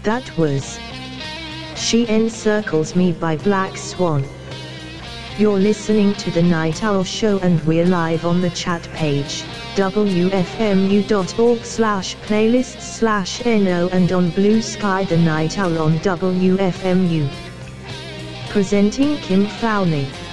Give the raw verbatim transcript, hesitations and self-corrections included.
That was She Encircles Me by Black Swan. You're listening to The Night Owl Show and we're live on the chat page, w f m u dot org slash playlists slash no, and on Blue Sky The Night Owl on W F M U. Presenting Kim Fowley.